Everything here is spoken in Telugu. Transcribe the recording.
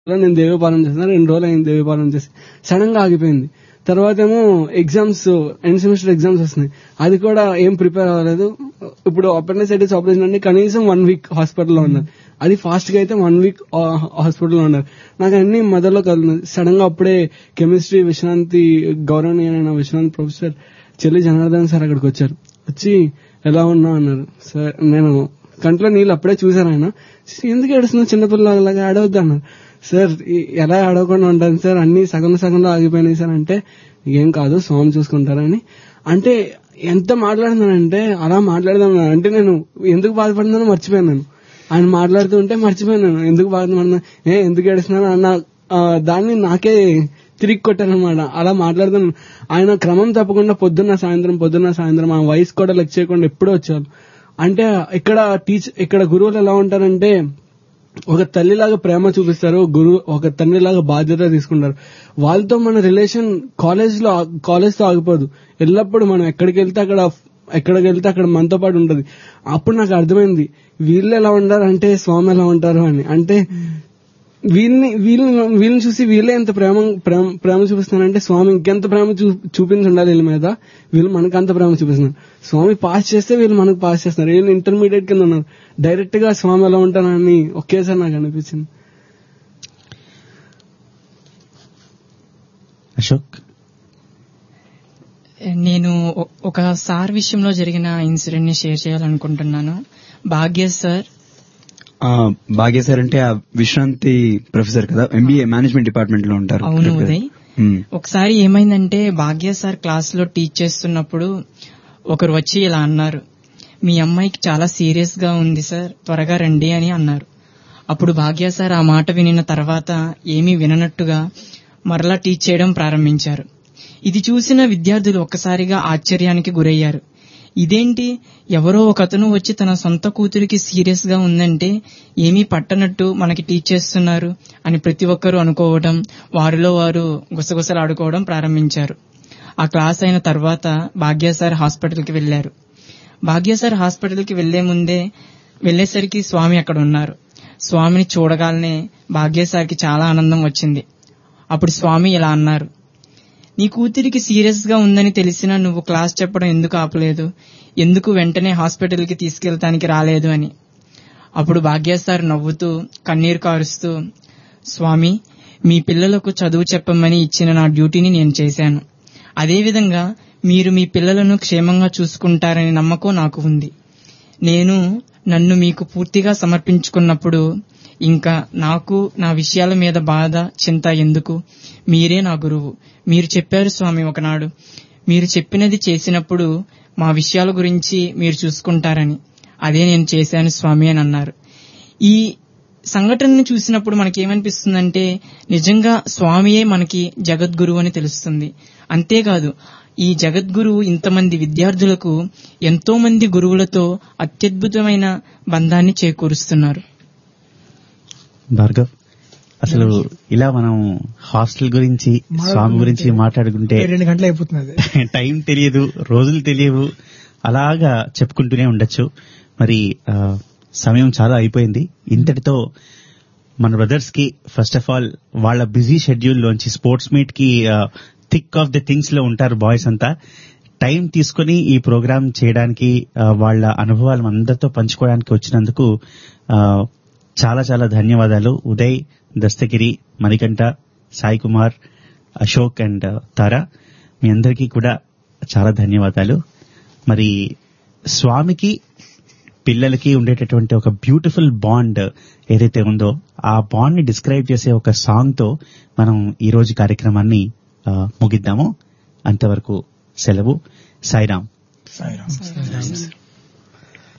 నేను దేవపాలన చేస్తున్నా, 2 రోజులు అయింది దేవపాలన చేసి, సడన్ గా ఆగిపోయింది. తర్వాత ఏమో ఎగ్జామ్స్, ఎండ్ సెమిస్టర్ ఎగ్జామ్స్ వస్తున్నాయి, అది కూడా ఏం ప్రిపేర్ అవ్వలేదు. ఇప్పుడు అపెండిసైటిస్ ఆపరేషన్ అంటే కనీసం 1 వీక్ హాస్పిటల్లో ఉన్నారు, అది ఫాస్ట్ గా అయితే 1 వీక్ హాస్పిటల్లో ఉన్నారు. నాకు అన్ని మొదల్లో కలుగుతుంది. సడన్ గా అప్పుడే కెమిస్ట్రీ విశ్రాంతి గౌరవనీయమైన విశ్రాంతి ప్రొఫెసర్ చెల్లి జనార్దన్ సార్ అక్కడికి వచ్చారు. వచ్చి ఎలా ఉన్నా అన్నారు. సార్ నేను కంట్లో నీళ్ళు అప్పుడే చూసాను. ఆయన ఎందుకు ఏడుస్తున్నా చిన్నపిల్లలాగా, ఆడవద్దు అన్నారు. సార్ ఎలా ఆడవకుండా ఉంటాను సార్, అన్ని సగంలో ఆగిపోయినాయి సార్ అంటే, ఏం కాదు స్వామి చూసుకుంటారని. అంటే ఎంత మాట్లాడుతున్నానంటే అలా మాట్లాడదాం అంటే, నేను ఎందుకు బాధపడుతున్నానో మర్చిపోయాను. ఆయన మాట్లాడుతూ ఉంటే మర్చిపోయాను ఎందుకు బాధపడుతున్నా, ఎందుకు ఏడుస్తున్నాను అన్న దాన్ని నాకే తిరిగి కొట్టానమాట. అలా మాట్లాడుతున్నాను. ఆయన క్రమం తప్పకుండా పొద్దున్న సాయంత్రం ఆ వయసు కూడా లెక్క చేయకుండా ఎప్పుడూ వచ్చారు. అంటే ఇక్కడ గురువులు ఎలా ఉంటారంటే, ఒక తల్లిలాగా ప్రేమ చూపిస్తారు, ఒక తండ్రిలాగా బాధ్యత తీసుకుంటారు. వాళ్ళతో మన రిలేషన్ కాలేజ్తో ఆగిపోదు. ఎల్లప్పుడు మనం ఎక్కడికి వెళ్తే అక్కడ మనతో పాటు ఉంటది. అప్పుడు నాకు అర్థమైంది వీళ్ళు ఎలా ఉంటారు అంటే స్వామి ఎలా ఉంటారు అని. అంటే వీళ్ళని చూసి వీళ్ళే ఎంత ప్రేమ చూపిస్తున్నారంటే, స్వామి ఇంకెంత ప్రేమ చూపించి ఉండాలి వీళ్ళ మీద, వీళ్ళు మనకు అంత ప్రేమ చూపిస్తున్నారు. స్వామి పాస్ చేస్తే వీళ్ళు మనకు పాస్ చేస్తున్నారు. వీళ్ళు ఇంటర్మీడియట్ కింద ఉన్నారు. డైరెక్ట్ గా స్వామి ఎలా ఉంటారని ఒకేసారి నాకు అనిపించింది. అశోక్, నేను ఒక సార్ విషయంలో జరిగిన ఇన్సిడెంట్ ని షేర్ చేయాలనుకుంటున్నాను. భాగ్య సార్ అంటే ఆ విశ్రాంతి ప్రొఫెసర్ కదా, ఎంబీఏ మేనేజ్మెంట్ డిపార్ట్మెంట్ లో ఉంటారు. అవును ఉదయ్. ఒకసారి ఏమైందంటే, భాగ్య సార్ క్లాస్ లో టీచ్ చేస్తున్నప్పుడు ఒకరు వచ్చి ఇలా అన్నారు, మీ అమ్మాయికి చాలా సీరియస్ గా ఉంది సార్, త్వరగా రండి అని అన్నారు. అప్పుడు భాగ్య సార్ ఆ మాట వినిన తర్వాత ఏమీ విననట్టుగా మరలా టీచ్ చేయడం ప్రారంభించారు. ఇది చూసిన విద్యార్థులు ఒక్కసారిగా ఆశ్చర్యానికి గురయ్యారు. ఇదేంటి, ఎవరో ఒకతను వచ్చి తన సొంత కూతురికి సీరియస్ గా ఉందంటే ఏమీ పట్టనట్టు మనకి టీచ్ చేస్తున్నారు అని ప్రతి ఒక్కరూ అనుకోవడం, వారిలో వారు గుసగుసలాడుకోవడం ప్రారంభించారు. ఆ క్లాస్ అయిన తర్వాత భాగ్య సార్ హాస్పిటల్కి వెళ్లారు. భాగ్య సార్ హాస్పిటల్కి వెళ్లేసరికి స్వామి అక్కడ ఉన్నారు. స్వామిని చూడగానే భాగ్య సార్కి చాలా ఆనందం వచ్చింది. అప్పుడు స్వామి ఇలా అన్నారు, నీ కూతురికి సీరియస్ గా ఉందని తెలిసినా నువ్వు క్లాస్ చెప్పడం ఎందుకు ఆపలేదు, ఎందుకు వెంటనే హాస్పిటల్కి తీసుకెళ్తానికి రాలేదు అని. అప్పుడు భాగ్య సార్ నవ్వుతూ కన్నీరు కారుస్తూ, స్వామి, మీ పిల్లలకు చదువు చెప్పమని ఇచ్చిన నా డ్యూటీని నేను చేశాను. అదేవిధంగా మీరు మీ పిల్లలను క్షేమంగా చూసుకుంటారని నమ్మకం నాకు ఉంది. నన్ను మీకు పూర్తిగా సమర్పించుకున్నప్పుడు ఇంకా నాకు నా విషయాల మీద బాధ, చింత ఎందుకు? మీరే నా గురువు. మీరు చెప్పారు స్వామి ఒకనాడు, మీరు చెప్పినది చేసినప్పుడు మా విషయాల గురించి మీరు చూసుకుంటారని. అదే నేను చేశాను స్వామి అని అన్నారు. ఈ సంఘటనని చూసినప్పుడు మనకేమనిపిస్తుందంటే, నిజంగా స్వామియే మనకి జగద్గురువు అని తెలుస్తుంది. అంతేకాదు, ఈ జగద్గురువు ఇంతమంది విద్యార్థులకు ఎంతో మంది గురువులతో అత్యద్భుతమైన బంధాన్ని చేకూరుస్తున్నారు. భార్గవ్, అసలు ఇలా మనం హాస్టల్ గురించి, స్వామి గురించి మాట్లాడుకుంటే 2 గంటలు అయిపోతున్నది. టైం తెలియదు, రోజులు తెలియవు, అలాగా చెప్పుకుంటూనే ఉండొచ్చు. మరి సమయం చాలా అయిపోయింది. ఇంతటితో మన బ్రదర్స్ కి ఫస్ట్ ఆఫ్ ఆల్ వాళ్ళ బిజీ షెడ్యూల్ లోంచి స్పోర్ట్స్ మీట్ కి థిక్ ఆఫ్ ది థింగ్స్ లో ఉంటారు బాయ్స్ అంతా. టైం తీసుకుని ఈ ప్రోగ్రామ్ చేయడానికి, వాళ్ళ అనుభవాలు అందరితో పంచుకోవడానికి వచ్చినందుకు చాలా చాలా ధన్యవాదాలు. ఉదయ్, దస్తగిరి, మణికంఠ, సాయి కుమార్, అశోక్ అండ్ తారా, మీ అందరికీ కూడా చాలా ధన్యవాదాలు. మరి స్వామికి పిల్లలకి ఉండేటటువంటి ఒక బ్యూటిఫుల్ బాండ్ ఏదైతే ఉందో, ఆ బాండ్ ని డిస్క్రైబ్ చేసే ఒక సాంగ్ తో మనం ఈ రోజు కార్యక్రమాన్ని ముగిద్దాము. అంతవరకు సెలవు. సాయిరాం.